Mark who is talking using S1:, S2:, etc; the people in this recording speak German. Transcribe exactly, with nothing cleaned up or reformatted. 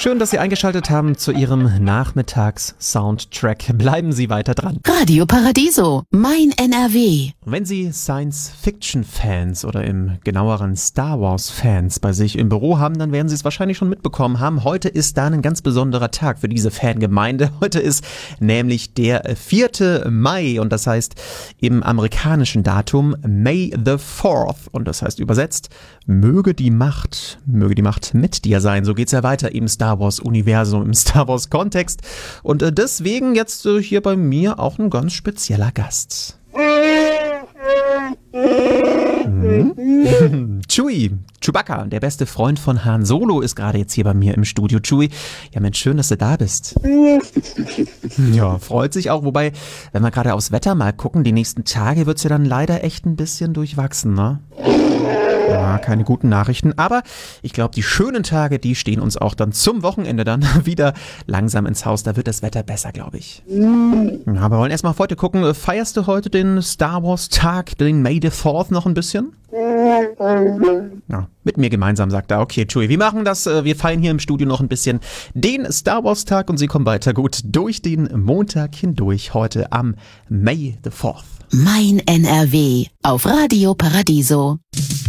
S1: Schön, dass Sie eingeschaltet haben zu Ihrem Nachmittags-Soundtrack. Bleiben Sie weiter dran.
S2: Radio Paradiso, mein N R W.
S1: Wenn Sie Science-Fiction-Fans oder im genaueren Star Wars-Fans bei sich im Büro haben, dann werden Sie es wahrscheinlich schon mitbekommen haben. Heute ist da ein ganz besonderer Tag für diese Fangemeinde. Heute ist nämlich der vierte Mai und das heißt im amerikanischen Datum May the fourth. Und das heißt übersetzt, möge die Macht, möge die Macht mit dir sein. So geht's ja weiter im Star Wars-Universum, im Star Wars-Kontext. Und äh, deswegen jetzt äh, hier bei mir auch ein ganz spezieller Gast. Mhm. Chewie, Chewbacca, der beste Freund von Han Solo, ist gerade jetzt hier bei mir im Studio. Chewie, ja Mensch, schön, dass du da bist. Ja, freut sich auch. Wobei, wenn wir gerade aufs Wetter mal gucken, die nächsten Tage wird's ja dann leider echt ein bisschen durchwachsen, ne? Ja, keine guten Nachrichten, aber ich glaube, die schönen Tage, die stehen uns auch dann zum Wochenende dann wieder langsam ins Haus. Da wird das Wetter besser, glaube ich. Ja, aber wir wollen erstmal heute gucken, feierst du heute den Star Wars Tag, den May the fourth noch ein bisschen? Ja, mit mir gemeinsam sagt er, okay, Chewie, wir machen das, wir feiern hier im Studio noch ein bisschen den Star Wars Tag und Sie kommen weiter gut durch den Montag hindurch heute am May the fourth.
S2: Mein N R W auf Radio Paradiso.